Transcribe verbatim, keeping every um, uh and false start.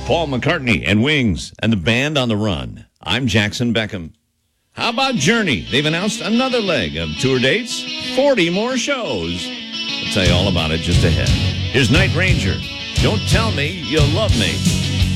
Paul McCartney and Wings and the band on the run. I'm Jackson Beckham. How about Journey? They've announced another leg of tour dates, forty more shows. I'll tell you all about it just ahead. Here's Night Ranger. Don't tell me you'll love me.